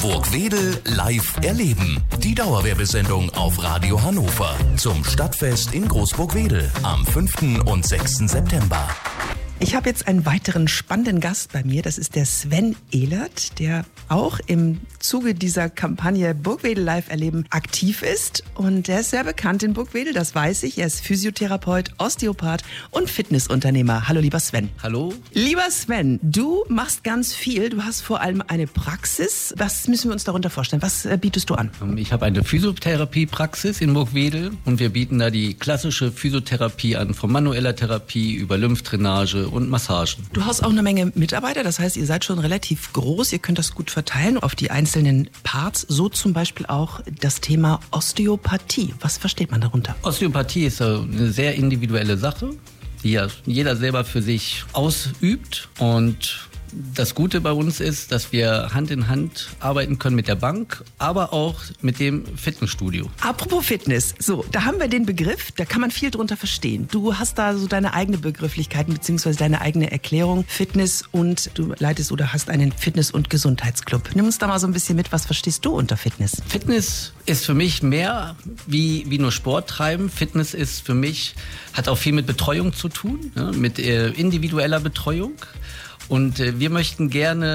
Burgwedel live erleben. Die Dauerwerbesendung auf Radio Hannover zum Stadtfest in Großburgwedel am 5. und 6. September. Ich habe jetzt einen weiteren spannenden Gast bei mir. Das ist der Sven Ehlert, der auch im Zuge dieser Kampagne Burgwedel live erleben aktiv ist. Und der ist sehr bekannt in Burgwedel, das weiß ich. Er ist Physiotherapeut, Osteopath und Fitnessunternehmer. Hallo, lieber Sven. Hallo. Lieber Sven, du machst ganz viel. Du hast vor allem eine Praxis. Was müssen wir uns darunter vorstellen? Was bietest du an? Ich habe eine Physiotherapiepraxis in Burgwedel und wir bieten da die klassische Physiotherapie an, von manueller Therapie über Lymphdrainage und Massagen. Du hast auch eine Menge Mitarbeiter, das heißt, ihr seid schon relativ groß, ihr könnt das gut verteilen auf die einzelnen Parts, so zum Beispiel auch das Thema Osteopathie. Was versteht man darunter? Osteopathie ist eine sehr individuelle Sache, die ja jeder selber für sich ausübt, und das Gute bei uns ist, dass wir Hand in Hand arbeiten können mit der Bank, aber auch mit dem Fitnessstudio. Apropos Fitness, so, da haben wir den Begriff, da kann man viel drunter verstehen. Du hast da so deine eigene Begrifflichkeiten bzw. deine eigene Erklärung, Fitness, und du leitest oder hast einen Fitness- und Gesundheitsclub. Nimm uns da mal so ein bisschen mit, was verstehst du unter Fitness? Fitness ist für mich mehr wie nur Sport treiben. Fitness ist für mich, hat auch viel mit Betreuung zu tun, mit individueller Betreuung. Und wir möchten gerne